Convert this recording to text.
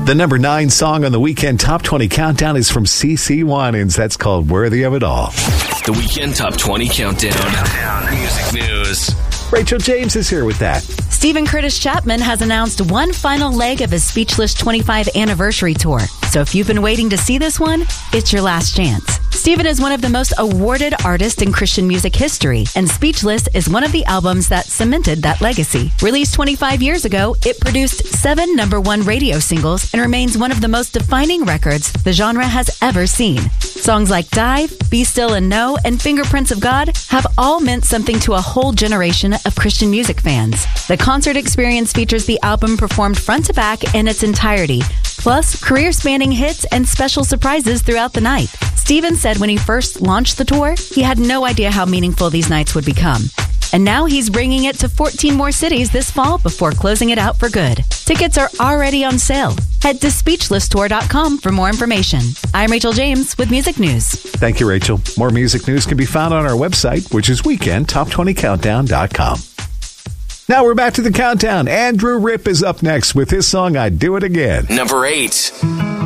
The number 9 song on the Weekend Top 20 Countdown is from CeCe Winans. That's called Worthy of It All. The Weekend Top 20 Countdown. Music news. Rachel James is here with that. Stephen Curtis Chapman has announced one final leg of his Speechless 25th anniversary tour. So if you've been waiting to see this one, it's your last chance. Stephen is one of the most awarded artists in Christian music history, and Speechless is one of the albums that cemented that legacy. Released 25 years ago, it produced 7 #1 radio singles and remains one of the most defining records the genre has ever seen. Songs like Dive, Be Still and Know, and Fingerprints of God have all meant something to a whole generation of Christian music fans. The concert experience features the album performed front to back in its entirety, plus career-spanning hits and special surprises throughout the night. Stephen said when he first launched the tour, he had no idea how meaningful these nights would become. And now he's bringing it to 14 more cities this fall before closing it out for good. Tickets are already on sale. Head to SpeechlessTour.com for more information. I'm Rachel James with Music News. Thank you, Rachel. More music news can be found on our website, which is weekendtop20countdown.com. Now we're back to the countdown. Andrew Ripp is up next with his song, I Do It Again. Number 8.